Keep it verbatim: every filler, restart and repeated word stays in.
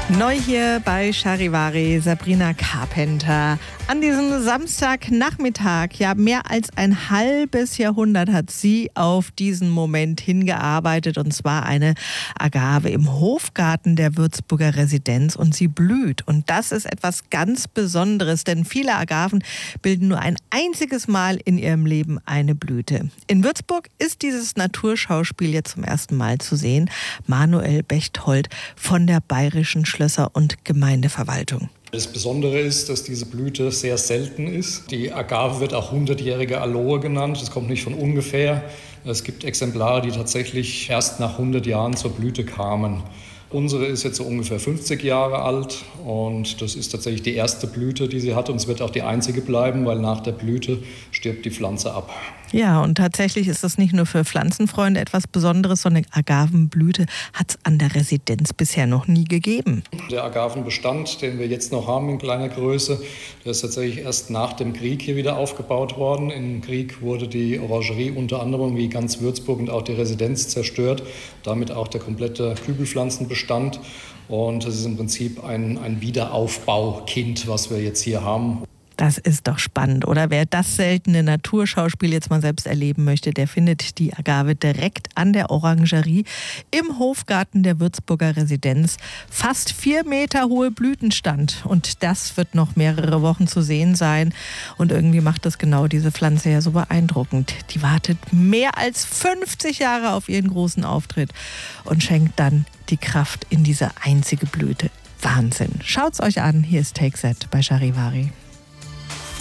Neu hier bei Charivari, Sabrina Carpenter. An diesem Samstagnachmittag, ja mehr als ein halbes Jahrhundert hat sie auf diesen Moment hingearbeitet. Und zwar eine Agave im Hofgarten der Würzburger Residenz. Und sie blüht. Und das ist etwas ganz Besonderes, denn viele Agaven bilden nur ein einziges Mal in ihrem Leben eine Blüte. In Würzburg ist dieses Naturschauspiel jetzt zum ersten Mal zu sehen. Manuel Bechtold von der Bayerischen Schlösser- und Gemeindeverwaltung. Das Besondere ist, dass diese Blüte sehr selten ist. Die Agave wird auch hundertjährige Aloe genannt. Das kommt nicht von ungefähr. Es gibt Exemplare, die tatsächlich erst nach hundert Jahren zur Blüte kamen. Unsere ist jetzt so ungefähr fünfzig Jahre alt und das ist tatsächlich die erste Blüte, die sie hat, und es wird auch die einzige bleiben, weil nach der Blüte stirbt die Pflanze ab. Ja, und tatsächlich ist das nicht nur für Pflanzenfreunde etwas Besonderes, sondern Agavenblüte hat es an der Residenz bisher noch nie gegeben. Der Agavenbestand, den wir jetzt noch haben in kleiner Größe, der ist tatsächlich erst nach dem Krieg hier wieder aufgebaut worden. Im Krieg wurde die Orangerie unter anderem wie ganz Würzburg und auch die Residenz zerstört, damit auch der komplette Kübelpflanzenbestand. Und das ist im Prinzip ein, ein Wiederaufbaukind, was wir jetzt hier haben. Das ist doch spannend, oder? Wer das seltene Naturschauspiel jetzt mal selbst erleben möchte, der findet die Agave direkt an der Orangerie im Hofgarten der Würzburger Residenz. Fast vier Meter hohe Blütenstand. Und das wird noch mehrere Wochen zu sehen sein. Und irgendwie macht das genau diese Pflanze ja so beeindruckend. Die wartet mehr als fünfzig Jahre auf ihren großen Auftritt und schenkt dann die Kraft in diese einzige Blüte. Wahnsinn. Schaut's euch an. Hier ist Take That bei Charivari.